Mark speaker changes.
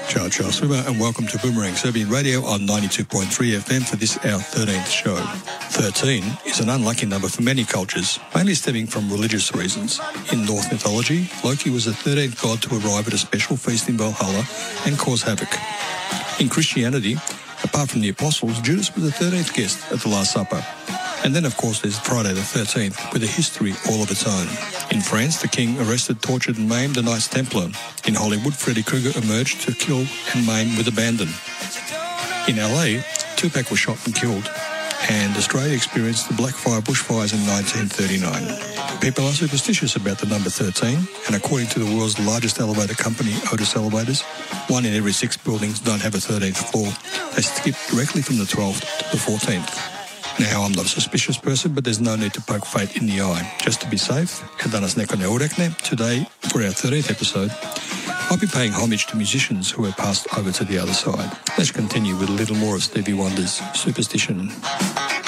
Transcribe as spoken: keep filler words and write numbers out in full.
Speaker 1: Ciao, ciao, swimmer, and welcome to Boomerang Serbian Radio on ninety-two point three F M for this, our thirteenth show. thirteen is an unlucky number for many cultures, mainly stemming from religious reasons. In Norse mythology, Loki was the thirteenth god to arrive at a special feast in Valhalla and cause havoc. In Christianity, apart from the apostles, Judas was the thirteenth guest at the Last Supper. And then, of course, there's Friday the thirteenth, with a history all of its own. In France, the king arrested, tortured and maimed the Knights Templar. In Hollywood, Freddy Krueger emerged to kill and maim with abandon. In L A, Tupac was shot and killed. And Australia experienced the Blackfire bushfires in nineteen thirty-nine. People are superstitious about the number thirteen, and according to the world's largest elevator company, Otis Elevators, one in every six buildings don't have a thirteenth floor. They skip directly from the twelfth to the fourteenth. Now, I'm not a suspicious person, but there's no need to poke fate in the eye. Just to be safe, today, for our thirteenth episode, I'll be paying homage to musicians who have passed over to the other side. Let's continue with a little more of Stevie Wonder's Superstition.